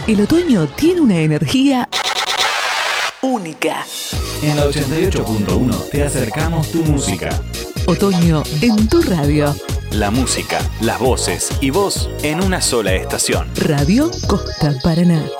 El otoño tiene una energía única. En la 88.1 te acercamos tu música. Otoño en tu radio. La música, las voces y vos en una sola estación. Radio Costa Paraná.